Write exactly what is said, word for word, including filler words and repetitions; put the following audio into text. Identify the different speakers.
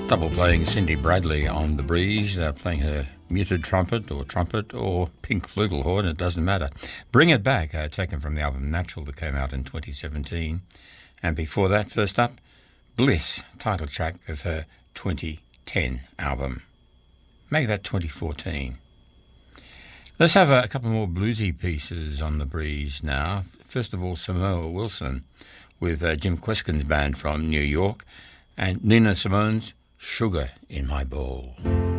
Speaker 1: Double playing Cindy Bradley on The Breeze, uh, playing her muted trumpet or trumpet or pink flugelhorn, it doesn't matter. Bring It Back, uh, taken from the album Natural that came out in twenty seventeen. And before that, first up, Bliss, title track of her twenty ten album. Make that twenty fourteen. Let's have a, a couple more bluesy pieces on The Breeze now. First of all, Samoa Wilson with uh, Jim Kweskin's band from New York, and Nina Simone's Sugar in My Bowl.